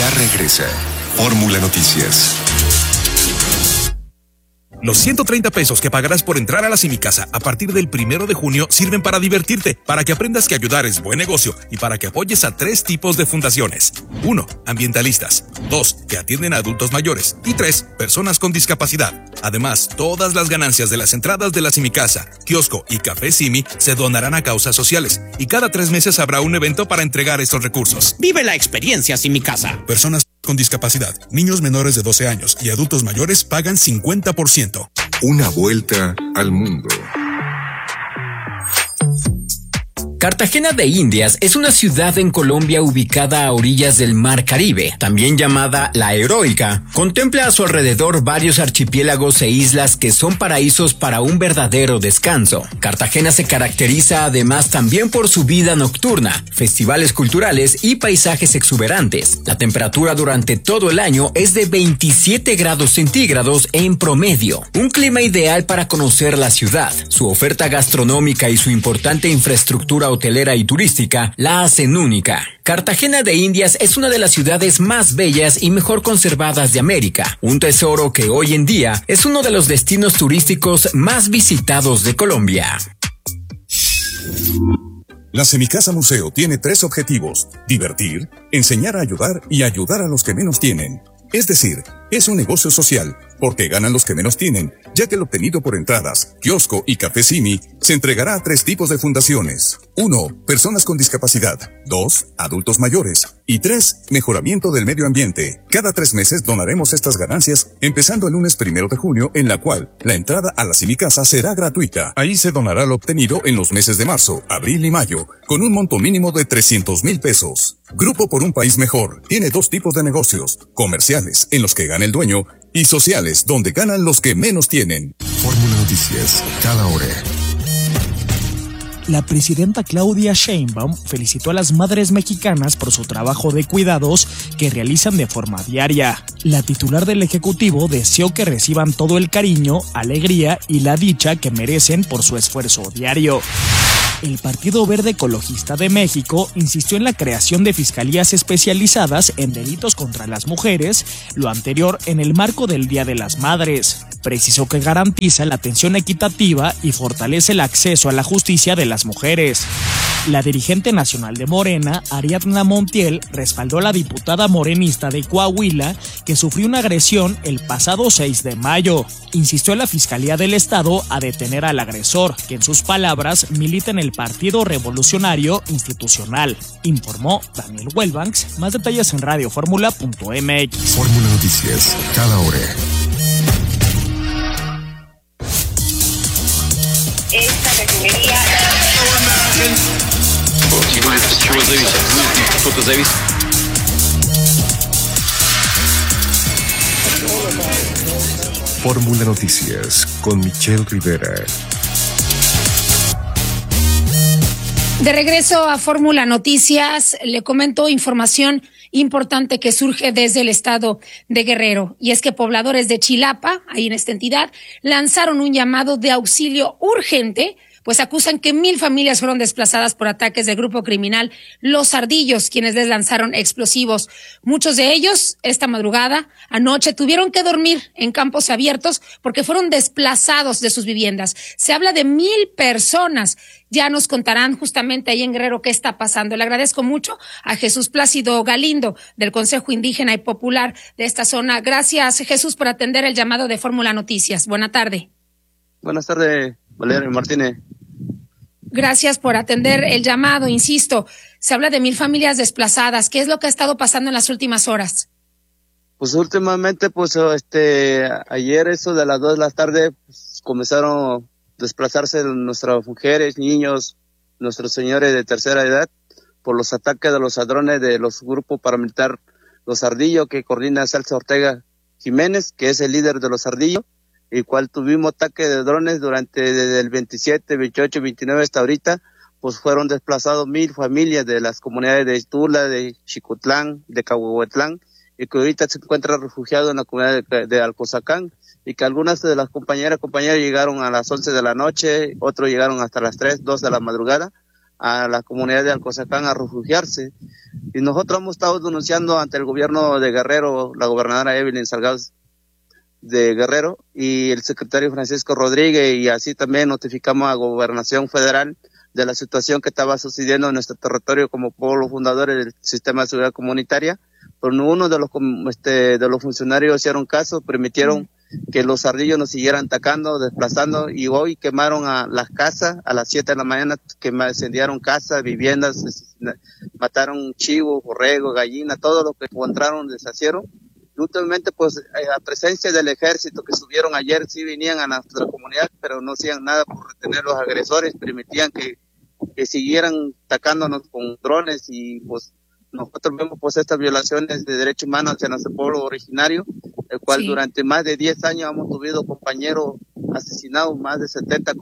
Ya regresa Fórmula Noticias. Los 130 pesos que pagarás por entrar a la Simicasa a partir del 1 de junio sirven para divertirte, para que aprendas que ayudar es buen negocio y para que apoyes a 3 tipos de fundaciones. 1. Ambientalistas. 2. Que atienden a adultos mayores. Y 3. Personas con discapacidad. Además, todas las ganancias de las entradas de la Simicasa, kiosco y Café Simi se donarán a causas sociales. Y cada 3 meses habrá un evento para entregar estos recursos. Vive la experiencia Simicasa. Personas con discapacidad, niños menores de 12 años y adultos mayores pagan 50%. Una vuelta al mundo. Cartagena de Indias es una ciudad en Colombia ubicada a orillas del Mar Caribe, también llamada La Heroica. Contempla a su alrededor varios archipiélagos e islas que son paraísos para un verdadero descanso. Cartagena se caracteriza además también por su vida nocturna, festivales culturales y paisajes exuberantes. La temperatura durante todo el año es de 27 grados centígrados en promedio. Un clima ideal para conocer la ciudad. Su oferta gastronómica y su importante infraestructura hotelera y turística la hacen única. Cartagena de Indias es una de las ciudades más bellas y mejor conservadas de América, un tesoro que hoy en día es uno de los destinos turísticos más visitados de Colombia. La Simicasa Museo tiene 3 objetivos: divertir, enseñar a ayudar y ayudar a los que menos tienen. Es decir, es un negocio social, porque ganan los que menos tienen, ya que lo obtenido por entradas, kiosco y Café Simi se entregará a 3 tipos de fundaciones. 1. Personas con discapacidad. 2. Adultos mayores. Y 3. Mejoramiento del medio ambiente. Cada 3 meses donaremos estas ganancias, empezando el lunes 1 de junio, en la cual la entrada a la Simicasa será gratuita. Ahí se donará lo obtenido en los meses de marzo, abril y mayo, con un monto mínimo de 300,000 pesos. Grupo por un País Mejor tiene 2 tipos de negocios: comerciales, en los que gana el dueño, y sociales, donde ganan los que menos tienen. Fórmula Noticias, cada hora. La presidenta Claudia Sheinbaum felicitó a las madres mexicanas por su trabajo de cuidados que realizan de forma diaria. La titular del Ejecutivo deseó que reciban todo el cariño, alegría y la dicha que merecen por su esfuerzo diario. El Partido Verde Ecologista de México insistió en la creación de fiscalías especializadas en delitos contra las mujeres, lo anterior en el marco del Día de las Madres. Precisó que garantiza la atención equitativa y fortalece el acceso a la justicia de las mujeres. La dirigente nacional de Morena, Ariadna Montiel, respaldó a la diputada morenista de Coahuila que sufrió una agresión el pasado 6 de mayo. Insistió en la Fiscalía del Estado a detener al agresor, que en sus palabras milita en el Partido Revolucionario Institucional. Informó Daniel Welbanks. Más detalles en radioformula.mx. Fórmula Noticias, cada hora. Esta refinería... Fórmula Noticias con Michelle Rivera. De regreso a Fórmula Noticias, le comento información importante que surge desde el estado de Guerrero. Y es que pobladores de Chilapa, ahí en esta entidad, lanzaron un llamado de auxilio urgente, pues acusan que 1,000 familias fueron desplazadas por ataques del grupo criminal Los Ardillos, quienes les lanzaron explosivos. Muchos de ellos, esta madrugada, anoche, tuvieron que dormir en campos abiertos porque fueron desplazados de sus viviendas. Se habla de 1,000 personas. Ya nos contarán justamente ahí en Guerrero qué está pasando. Le agradezco mucho a Jesús Plácido Galindo, del Consejo Indígena y Popular de esta zona. Gracias, Jesús, por atender el llamado de Fórmula Noticias. Buena tarde. Buenas tardes, Valeria Martínez. Gracias por atender el llamado. Insisto, se habla de 1,000 familias desplazadas. ¿Qué es lo que ha estado pasando en las últimas horas? Pues últimamente, ayer eso de las 2 de la tarde, comenzaron a desplazarse nuestras mujeres, niños, nuestros señores de tercera edad, por los ataques de los ladrones de los grupos paramilitar Los Ardillos, que coordina Celso Ortega Jiménez, que es el líder de Los Ardillos, el cual tuvimos ataque de drones desde el 27, 28, 29 hasta ahorita, pues fueron desplazados 1,000 familias de las comunidades de Tula, de Xicutlán, de Cahuehuetlán, y que ahorita se encuentran refugiados en la comunidad de Alcozacán, y que algunas de las compañeras llegaron a las 11 de la noche, otros llegaron hasta las 3, 2 de la madrugada, a la comunidad de Alcozacán a refugiarse. Y nosotros hemos estado denunciando ante el gobierno de Guerrero, la gobernadora Evelyn Salgado de Guerrero y el secretario Francisco Rodríguez, y así también notificamos a Gobernación Federal de la situación que estaba sucediendo en nuestro territorio como pueblo fundadores del sistema de seguridad comunitaria. Pero uno de los funcionarios hicieron caso, permitieron que los ardillos nos siguieran atacando, desplazando, y hoy quemaron a las casas a las 7 de la mañana, que incendiaron casas, viviendas, mataron chivos, borregos, gallinas, todo lo que encontraron deshacieron. Y últimamente, pues, a presencia del ejército que subieron ayer, sí venían a nuestra comunidad, pero no hacían nada por retener los agresores, permitían que siguieran atacándonos con drones, y pues nosotros vemos pues estas violaciones de derechos humanos hacia nuestro pueblo originario, el cual durante más de 10 años hemos tenido compañeros asesinados, más de 70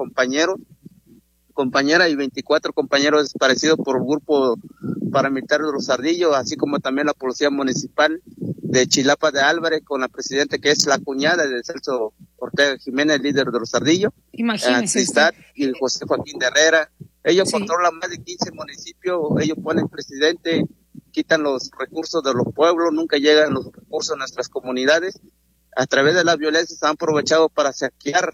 compañeras y 24 compañeros desaparecidos por el grupo paramilitar de los Ardillos, así como también la policía municipal de Chilapa de Álvarez, con la presidenta que es la cuñada de Celso Ortega Jiménez, líder de los Ardillos, imagínese y el José Joaquín de Herrera. Ellos controlan más de 15 municipios, ellos ponen presidente, quitan los recursos de los pueblos, nunca llegan los recursos a nuestras comunidades. A través de la violencia se han aprovechado para saquear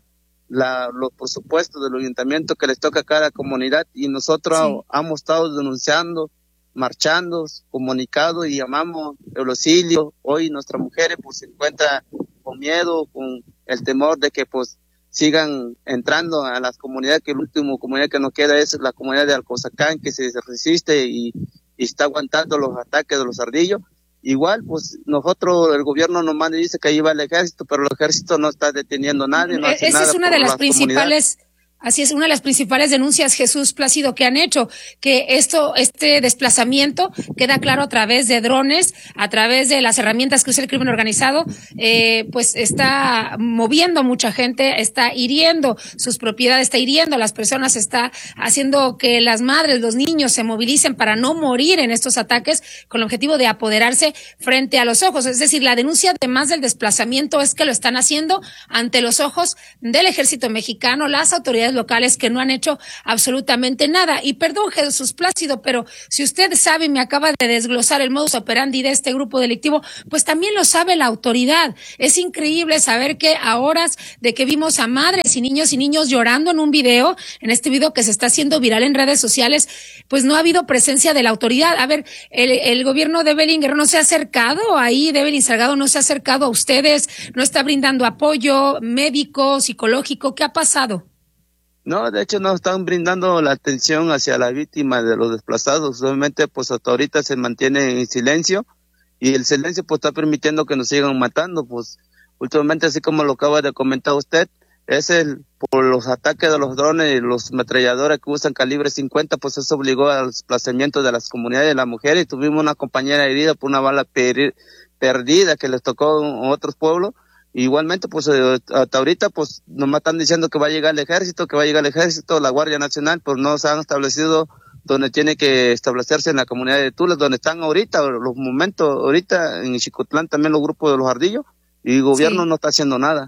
los presupuestos del ayuntamiento que les toca a cada comunidad, y nosotros hemos estado denunciando, marchando, comunicado, y llamamos el auxilio. Hoy nuestras mujeres pues se encuentran con miedo, con el temor de que pues sigan entrando a las comunidades, que la última comunidad que nos queda es la comunidad de Alcozacán, que se resiste y está aguantando los ataques de los ardillos. Igual, pues nosotros, el gobierno nos manda y dice que ahí va el ejército, pero el ejército no está deteniendo a nadie, no hace Esa nada es una por de las las principales comunidades. Así es, una de las principales denuncias, Jesús Plácido, que han hecho, que este desplazamiento queda claro a través de drones, a través de las herramientas que usa el crimen organizado, pues está moviendo a mucha gente, está hiriendo sus propiedades, está hiriendo a las personas, está haciendo que las madres, los niños se movilicen para no morir en estos ataques, con el objetivo de apoderarse frente a los ojos. Es decir, la denuncia, además del desplazamiento, es que lo están haciendo ante los ojos del ejército mexicano, las autoridades locales, que no han hecho absolutamente nada. Y perdón, Jesús Plácido, pero si usted sabe y me acaba de desglosar el modus operandi de este grupo delictivo, pues también lo sabe la autoridad. Es increíble saber que a horas de que vimos a madres y niños llorando en un video, en este video que se está haciendo viral en redes sociales, pues no ha habido presencia de la autoridad. A ver, el gobierno de Evelyn Guerrero no se ha acercado ahí, de Evelyn Salgado no se ha acercado a ustedes, no está brindando apoyo médico, psicológico. ¿Qué ha pasado? No, de hecho no están brindando la atención hacia la víctima de los desplazados. Obviamente pues hasta ahorita se mantiene en silencio, y el silencio pues está permitiendo que nos sigan matando. Pues últimamente, así como lo acaba de comentar usted, por los ataques de los drones y los ametralladores que usan calibre 50, pues eso obligó al desplazamiento de las comunidades de las mujeres, y tuvimos una compañera herida por una bala perdida que les tocó a otros pueblos. Igualmente, pues hasta ahorita, pues nomás están diciendo que va a llegar el ejército, la Guardia Nacional, pues no se han establecido donde tiene que establecerse, en la comunidad de Tula, donde están ahorita, los momentos, ahorita en Xicotlán también los grupos de los ardillos, y el gobierno no está haciendo nada.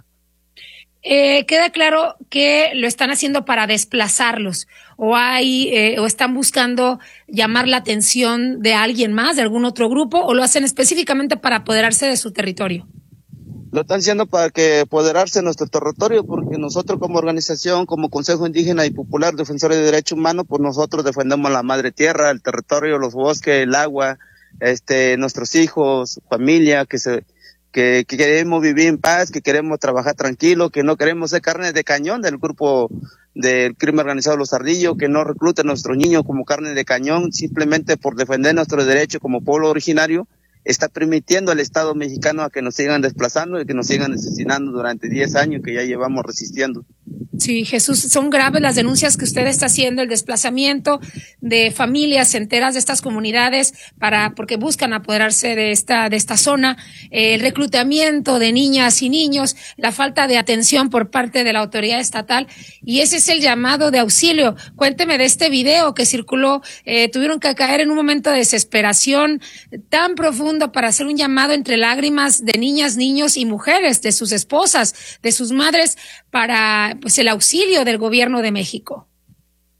Queda claro que lo están haciendo para desplazarlos, o están buscando llamar la atención de alguien más, de algún otro grupo, o lo hacen específicamente para apoderarse de su territorio. Lo están haciendo para que apoderarse de nuestro territorio, porque nosotros como organización, como Consejo Indígena y Popular Defensores de Derechos Humanos, pues nosotros defendemos la madre tierra, el territorio, los bosques, el agua, nuestros hijos, familia, que queremos vivir en paz, que queremos trabajar tranquilo, que no queremos ser carne de cañón del grupo del crimen organizado de los Ardillos, que no recluten a nuestros niños como carne de cañón, simplemente por defender nuestros derechos como pueblo originario. Está permitiendo al Estado mexicano a que nos sigan desplazando y que nos sigan asesinando durante 10 años que ya llevamos resistiendo. Sí, Jesús, son graves las denuncias que usted está haciendo, el desplazamiento de familias enteras de estas comunidades porque buscan apoderarse de esta zona, el reclutamiento de niñas y niños, la falta de atención por parte de la autoridad estatal, y ese es el llamado de auxilio. Cuénteme de este video que circuló, tuvieron que caer en un momento de desesperación tan profundo para hacer un llamado entre lágrimas de niñas, niños y mujeres, de sus esposas, de sus madres, para pues el auxilio del gobierno de México.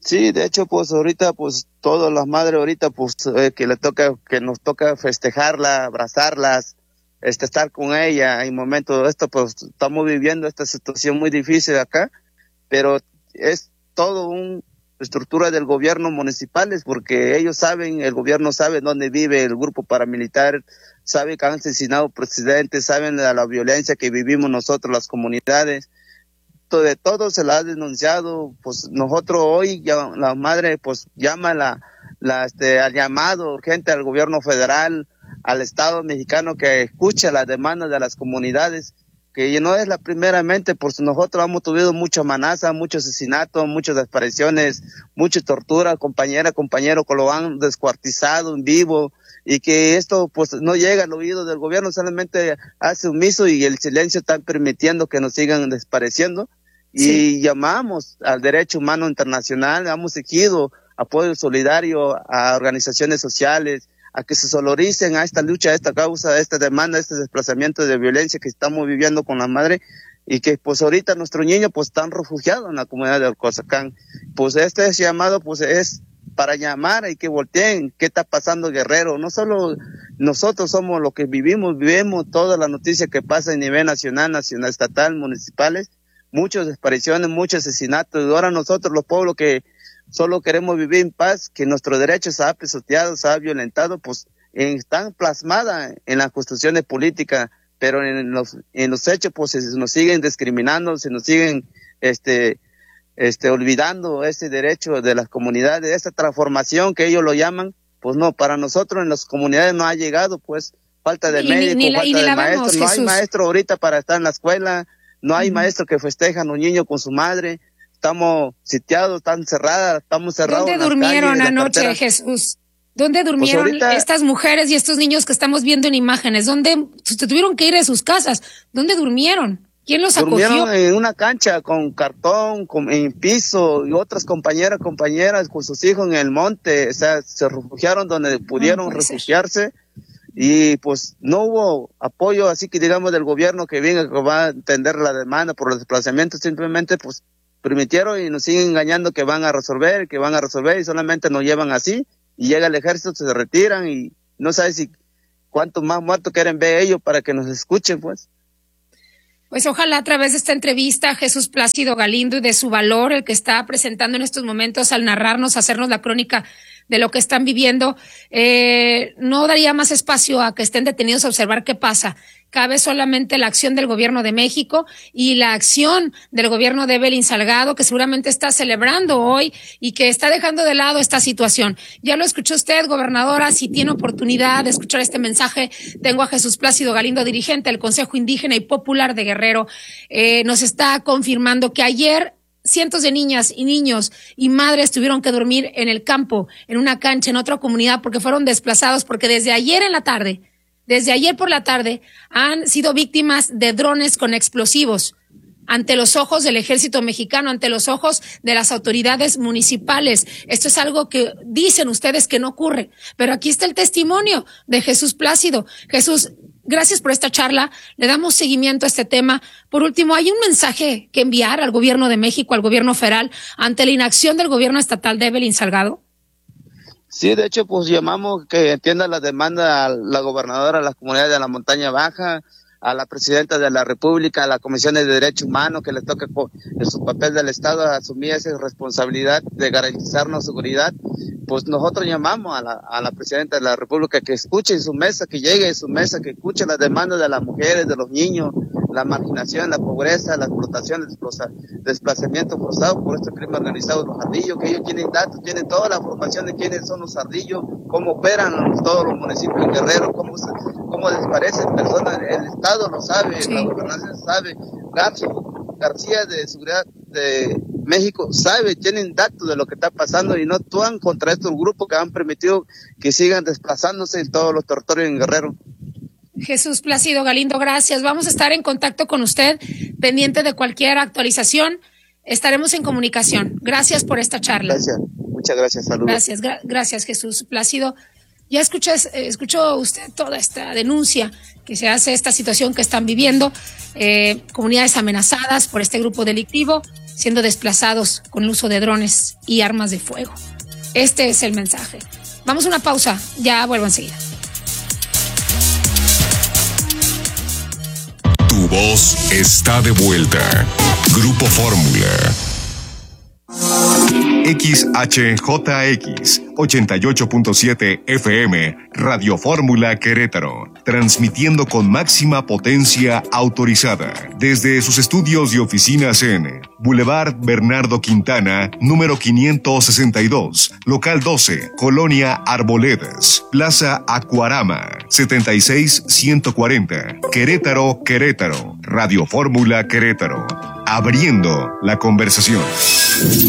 Sí, de hecho, pues ahorita, pues todas las madres ahorita, pues que nos toca festejarla, abrazarlas, estar con ella. En momento de esto, pues estamos viviendo esta situación muy difícil acá, pero es todo una estructura del gobierno municipales, porque ellos saben, el gobierno sabe dónde vive el grupo paramilitar, sabe que han asesinado presidentes, saben de la violencia que vivimos nosotros, las comunidades. De todo se la ha denunciado, pues nosotros hoy ya la madre pues llama al llamado urgente al gobierno federal, al Estado mexicano, que escuche las demandas de las comunidades, que no es la primeramente, pues nosotros hemos tenido mucha amenaza, mucho asesinato, muchas desapariciones, mucha tortura, compañeros que lo han descuartizado en vivo, y que esto pues no llega al oído del gobierno, solamente hace omiso y el silencio está permitiendo que nos sigan desapareciendo. Sí. Y llamamos al derecho humano internacional, hemos exigido apoyo solidario a organizaciones sociales, a que se soloricen a esta lucha, a esta causa, a esta demanda, a este desplazamiento de violencia que estamos viviendo con la madre, y que pues ahorita nuestros niños pues están refugiados en la comunidad de Alcozacán. Pues este llamado pues es para llamar y que volteen qué está pasando Guerrero. No solo nosotros somos los que vivimos todas las noticias que pasan a nivel nacional, estatal, municipales, muchas desapariciones, muchos asesinatos, y ahora nosotros los pueblos que solo queremos vivir en paz, que nuestros derechos se ha pisoteado, se ha violentado, pues están plasmadas en las construcciones políticas, pero en los hechos pues se nos siguen discriminando, se nos siguen olvidando ese derecho de las comunidades, esa transformación que ellos lo llaman, pues no, para nosotros en las comunidades no ha llegado, pues falta de médicos, falta de maestros, no hay maestro ahorita para estar en la escuela, no hay maestros que festejan a un niño con su madre, estamos sitiados, estamos cerrados. ¿Dónde durmieron anoche, Jesús? ¿Dónde durmieron pues ahorita, estas mujeres y estos niños que estamos viendo en imágenes? ¿Dónde se tuvieron que ir de sus casas? ¿Dónde durmieron? ¿Quién los acogió? Durmieron en una cancha con cartón, en piso, y otras compañeras con sus hijos en el monte, o sea, se refugiaron donde pudieron refugiarse. Y pues no hubo apoyo, así que digamos, del gobierno que venga, que va a atender la demanda por los desplazamientos, simplemente pues permitieron y nos siguen engañando que van a resolver y solamente nos llevan así, y llega el ejército, se retiran y no sabe si cuántos más muertos quieren ver ellos para que nos escuchen, pues. Pues ojalá a través de esta entrevista Jesús Plácido Galindo y de su valor, el que está presentando en estos momentos al narrarnos, hacernos la crónica de lo que están viviendo, no daría más espacio a que estén detenidos a observar qué pasa. Cabe solamente la acción del gobierno de México y la acción del gobierno de Evelyn Salgado, que seguramente está celebrando hoy y que está dejando de lado esta situación. Ya lo escuchó usted, gobernadora, si tiene oportunidad de escuchar este mensaje, tengo a Jesús Plácido Galindo, dirigente del Consejo Indígena y Popular de Guerrero, nos está confirmando que ayer cientos de niñas y niños y madres tuvieron que dormir en el campo, en una cancha, en otra comunidad, porque fueron desplazados, porque desde ayer por la tarde, han sido víctimas de drones con explosivos ante los ojos del ejército mexicano, ante los ojos de las autoridades municipales. Esto es algo que dicen ustedes que no ocurre, pero aquí está el testimonio de Jesús Plácido. Jesús, gracias por esta charla, le damos seguimiento a este tema. Por último, ¿hay un mensaje que enviar al gobierno de México, al gobierno federal, ante la inacción del gobierno estatal de Evelyn Salgado? Sí, de hecho, pues llamamos que entienda la demanda a la gobernadora, a las comunidades de la Montaña Baja, a la presidenta de la República, a la Comisión de Derechos Humanos, que le toque en su papel del Estado a asumir esa responsabilidad de garantizarnos seguridad. Pues nosotros llamamos a la presidenta de la República que escuche en su mesa, que llegue en su mesa, que escuche las demandas de las mujeres, de los niños, la marginación, la pobreza, la explotación, el desplazamiento forzado por este crimen organizado de los ardillos, que ellos tienen datos, tienen toda la información de quiénes son los ardillos, cómo operan todos los municipios de Guerrero, cómo desaparecen personas, el Estado lo sabe, sí. La gobernación sabe, García de Seguridad de México sabe, tienen datos de lo que está pasando y no actúan contra estos grupos que han permitido que sigan desplazándose en todos los territorios en Guerrero. Jesús Plácido Galindo, gracias. Vamos a estar en contacto con usted, pendiente de cualquier actualización. Estaremos en comunicación. Gracias por esta charla. Gracias, muchas gracias. Saludos. Gracias Jesús Plácido Ya escuchó usted toda esta denuncia que se hace, esta situación que están viviendo, comunidades amenazadas por este grupo delictivo, siendo desplazados con el uso de drones y armas de fuego. Este es el mensaje. Vamos a una pausa, ya vuelvo enseguida. Tu voz está de vuelta. Grupo Fórmula. XHJX 88.7 FM, Radio Fórmula Querétaro, transmitiendo con máxima potencia autorizada desde sus estudios y oficinas en Boulevard Bernardo Quintana, número 562, local 12, Colonia Arboledas, Plaza Acuarama, 76140, Querétaro, Querétaro, Radio Fórmula Querétaro, abriendo la conversación.